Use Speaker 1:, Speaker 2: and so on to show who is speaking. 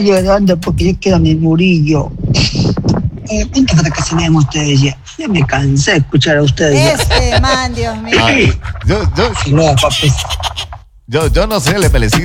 Speaker 1: llorando porque yo quiero a mi Murillo. ¿Cuánto falta que cenemos ustedes ya? Ya me cansé de escuchar a ustedes.
Speaker 2: Este man, Dios mío.
Speaker 3: Ah, yo,
Speaker 1: No, papis.
Speaker 3: yo no sé, le